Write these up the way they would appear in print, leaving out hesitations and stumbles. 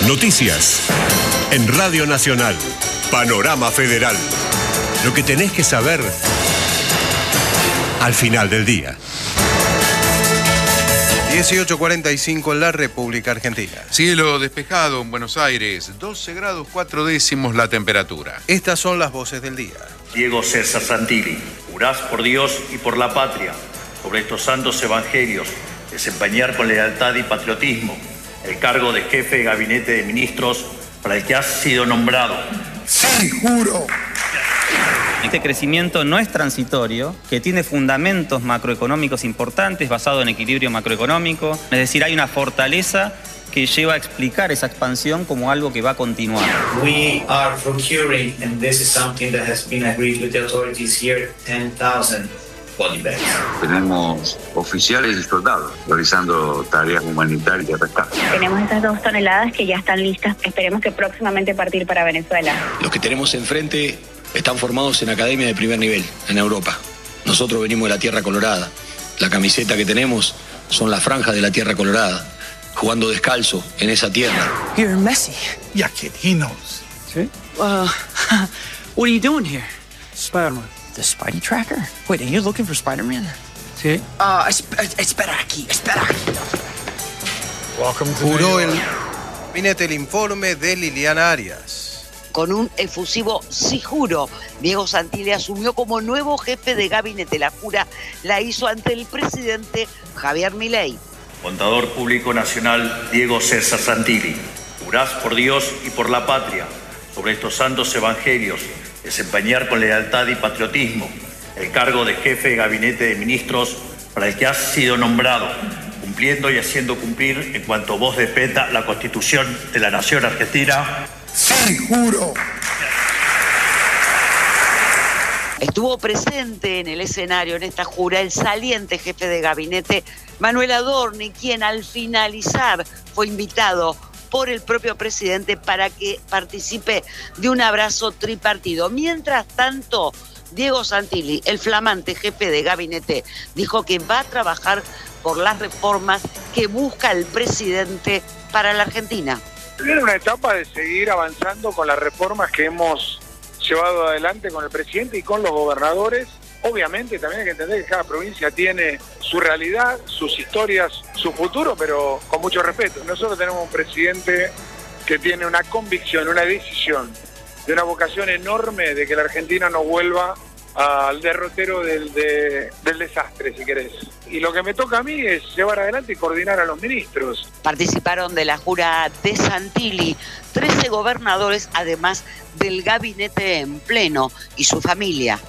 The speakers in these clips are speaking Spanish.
Noticias. En Radio Nacional. Panorama Federal. Lo que tenés que saber al final del día. 18:45 en la República Argentina. Cielo despejado en Buenos Aires, 12 grados 4 décimos la temperatura. Estas son las voces del día. Diego César Santilli, jurás por Dios y por la patria, sobre estos santos evangelios, desempeñar con lealtad y patriotismo el cargo de jefe de gabinete de ministros para el que has sido nombrado. Sí, juro. Este crecimiento no es transitorio, que tiene fundamentos macroeconómicos importantes basados en equilibrio macroeconómico. Es decir, hay una fortaleza que lleva a explicar esa expansión como algo que va a continuar. We are procuring, and this is something that has been agreed with the authorities here, 10,000 body bags. Tenemos oficiales y soldados realizando tareas humanitarias de rescate. Tenemos esas 2 toneladas que ya están listas. Esperemos que próximamente partir para Venezuela. Los que tenemos enfrente están formados en academia de primer nivel en Europa. Nosotros venimos de la Tierra Colorada. La camiseta que tenemos son las franjas de la Tierra Colorada, jugando descalzo en esa tierra. You're Messi. Yeah, kid, he knows. ¿Sí? What are you doing here? Spider-Man. The Spidey Tracker? Wait, are you looking for Spider-Man? Sí. Espera aquí. Juró el gabinete el informe de Liliana Arias. Con un efusivo sí juro, Diego Santilli asumió como nuevo jefe de gabinete. La jura la hizo ante el presidente Javier Milei. Contador Público Nacional Diego César Santilli, jurás por Dios y por la patria, sobre estos santos evangelios, desempeñar con lealtad y patriotismo el cargo de jefe de gabinete de ministros para el que has sido nombrado, cumpliendo y haciendo cumplir en cuanto vos dependa la Constitución de la Nación Argentina. Sí, juro. Estuvo presente en el escenario, en esta jura, el saliente jefe de gabinete, Manuel Adorni, quien al finalizar fue invitado por el propio presidente para que participe de un abrazo tripartido. Mientras tanto, Diego Santilli, el flamante jefe de gabinete, dijo que va a trabajar por las reformas que busca el presidente para la Argentina. Viene una etapa de seguir avanzando con las reformas que hemos llevado adelante con el presidente y con los gobernadores. Obviamente también hay que entender que cada provincia tiene su realidad, sus historias, su futuro, pero con mucho respeto. Nosotros tenemos un presidente que tiene una convicción, una decisión, de una vocación enorme de que la Argentina no vuelva al derrotero del desastre, si querés. Y lo que me toca a mí es llevar adelante y coordinar a los ministros. Participaron de la jura de Santilli 13 gobernadores, además del gabinete en pleno y su familia.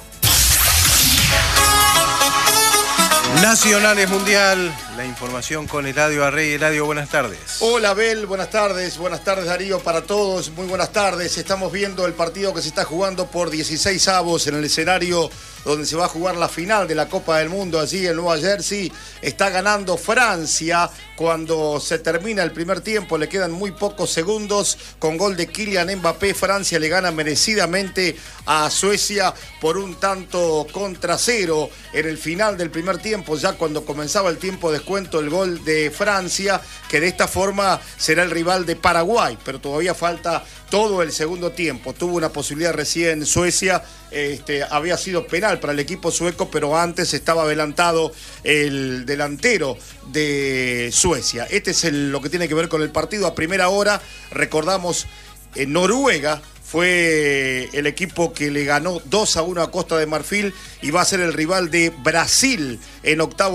Nacionales Mundial, la información con Eladio Arrey. Eladio, buenas tardes. Hola, Abel, buenas tardes Darío, para todos, muy buenas tardes. Estamos viendo el partido que se está jugando por 16avos en el escenario donde se va a jugar la final de la Copa del Mundo allí en Nueva Jersey. Está ganando Francia cuando se termina el primer tiempo, le quedan muy pocos segundos. Con gol de Kylian Mbappé, Francia le gana merecidamente a Suecia por 1-0 en el final del primer tiempo, ya cuando comenzaba el tiempo de descuento, el gol de Francia, que de esta forma será el rival de Paraguay, pero todavía falta todo el segundo tiempo. Tuvo una posibilidad recién Suecia, había sido penal para el equipo sueco, pero antes estaba adelantado el delantero de Suecia. Este es lo que tiene que ver con el partido. A primera hora, recordamos, Noruega fue el equipo que le ganó 2-1 a Costa de Marfil y va a ser el rival de Brasil en octavo